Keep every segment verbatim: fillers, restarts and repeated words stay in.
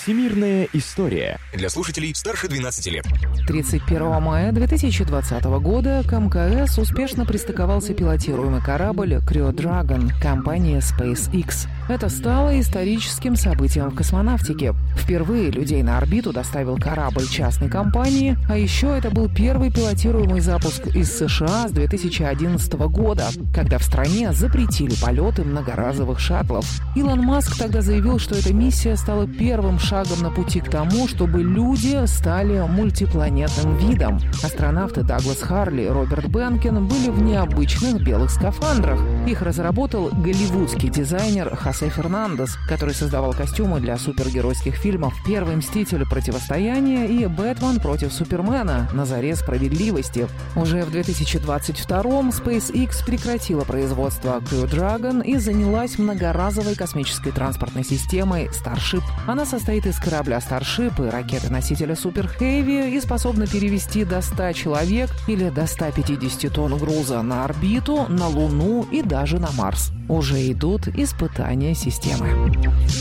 Всемирная история. Для слушателей старше двенадцати лет. тридцать первого мая две тысячи двадцатого года к эм ка эс успешно пристыковался пилотируемый корабль Crew Dragon компании SpaceX. Это стало историческим событием в космонавтике. Впервые людей на орбиту доставил корабль частной компании, а еще это был первый пилотируемый запуск из США с две тысячи одиннадцатого года, когда в стране запретили полеты многоразовых шаттлов. Илон Маск тогда заявил, что эта миссия стала первым шагом на пути к тому, чтобы люди стали мультипланетным видом. Астронавты Даглас Харли и Роберт Бенкен были в необычных белых скафандрах. Их разработал голливудский дизайнер Хосе Фернандес, который создавал костюмы для супергеройских фильмов «Первый мститель. Противостояние» и «Бэтмен против Супермена. На заре справедливости». Уже в две тысячи двадцать втором SpaceX прекратила производство Crew Dragon и занялась многоразовой космической транспортной системой Starship. Она состоит из корабля Starship и ракеты-носителя Super Heavy и способна перевести до ста человек или до ста пятидесяти тонн груза на орбиту, на Луну и даже на Марс. Уже идут испытания системы.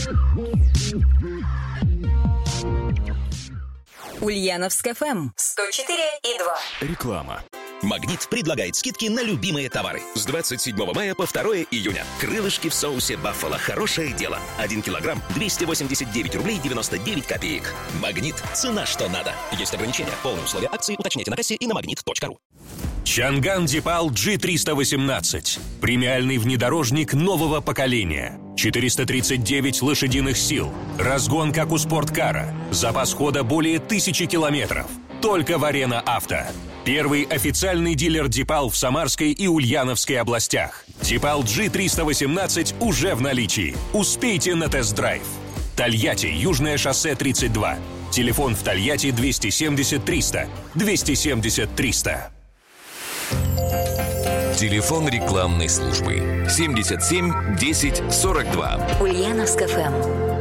Ульяновск эф эм сто четыре и два. Реклама. «Магнит» предлагает скидки на любимые товары. С двадцать седьмого мая по второе июня. Крылышки в соусе «Баффало». Хорошее дело. Один килограмм двести восемьдесят девять рублей девяносто девять копеек. «Магнит». Цена что надо. Есть ограничения. Полные условия акции уточните на кассе и на магнит точка ру. Чанган Дипал джи триста восемнадцать. Премиальный внедорожник нового поколения. четыреста тридцать девять лошадиных сил. Разгон, как у спорткара. Запас хода более тысячи километров. Только в Арена Авто. Первый официальный дилер Дипал в Самарской и Ульяновской областях. Дипал джи триста восемнадцать уже в наличии. Успейте на тест-драйв. Тольятти, Южное шоссе тридцать два. Телефон в Тольятти двести семьдесят триста. двести семьдесят триста. Телефон рекламной службы семьдесят семь десять сорок два. Ульяновск эф эм.